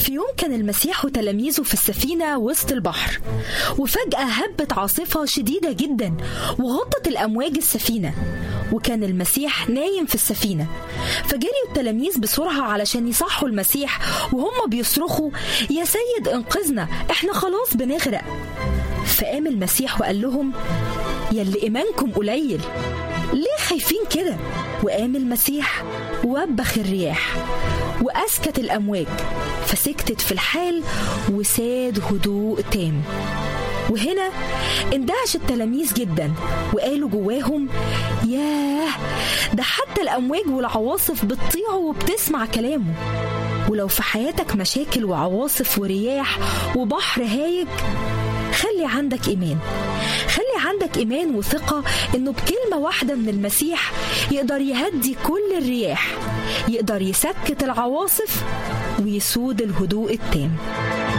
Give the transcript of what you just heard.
في يوم كان المسيح وتلاميذه في السفينة وسط البحر، وفجأة هبت عاصفة شديدة جدا وغطت الأمواج السفينة، وكان المسيح نايم في السفينة. فجريوا التلاميذ بسرعة علشان يصحوا المسيح وهم بيصرخوا: يا سيد انقذنا، احنا خلاص بنغرق. فقام المسيح وقال لهم: يلي إيمانكم قليل، ليه خايفين كده؟ وقام المسيح ووبخ الرياح وأسكت الأمواج، فسكتت في الحال وساد هدوء تام. وهنا اندهش التلاميذ جدا وقالوا جواهم: ياه، ده حتى الأمواج والعواصف بتطيع وبتسمع كلامه. ولو في حياتك مشاكل وعواصف ورياح وبحر هايج، خلي عندك إيمان، خلي عندك إيمان وثقة إنه بكلمة واحدة من المسيح يقدر يهدي كل الرياح، يقدر يسكت العواصف ويسود الهدوء التام.